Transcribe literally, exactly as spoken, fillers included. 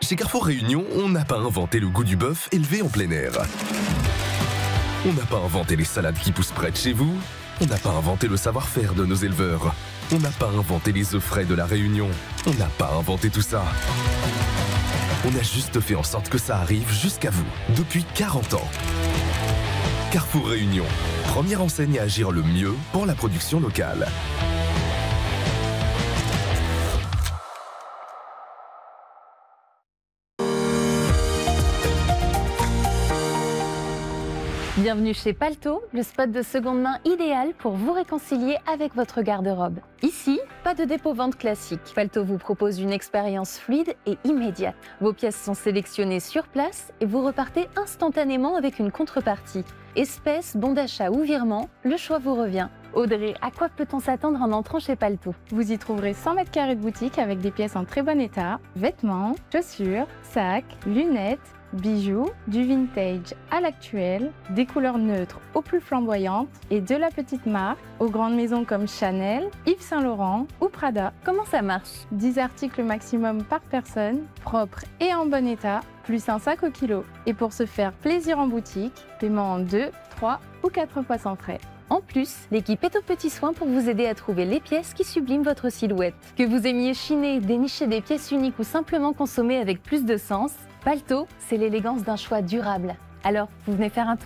Chez Carrefour Réunion, on n'a pas inventé le goût du bœuf élevé en plein air. On n'a pas inventé les salades qui poussent près de chez vous. On n'a pas inventé le savoir-faire de nos éleveurs. On n'a pas inventé les œufs frais de la Réunion. On n'a pas inventé tout ça. On a juste fait en sorte que ça arrive jusqu'à vous, depuis quarante ans. Carrefour Réunion, première enseigne à agir le mieux pour la production locale. Bienvenue chez Palto, le spot de seconde main idéal pour vous réconcilier avec votre garde-robe. Ici, pas de dépôt-vente classique. Palto vous propose une expérience fluide et immédiate. Vos pièces sont sélectionnées sur place et vous repartez instantanément avec une contrepartie. Espèces, bon d'achat ou virement, le choix vous revient. Audrey, à quoi peut-on s'attendre en entrant chez Palto? Vous y trouverez cent mètres carrés de boutique avec des pièces en très bon état, vêtements, chaussures, sacs, lunettes, bijoux, du vintage à l'actuel, des couleurs neutres aux plus flamboyantes et de la petite marque aux grandes maisons comme Chanel, Yves Saint Laurent ou Prada. Comment ça marche? dix articles maximum par personne, propres et en bon état, plus un sac au kilo. Et pour se faire plaisir en boutique, paiement en deux, trois ou quatre fois sans frais. En plus, l'équipe est aux petits soins pour vous aider à trouver les pièces qui subliment votre silhouette. Que vous aimiez chiner, dénicher des pièces uniques ou simplement consommer avec plus de sens, Palto, c'est l'élégance d'un choix durable. Alors, vous venez faire un tour ?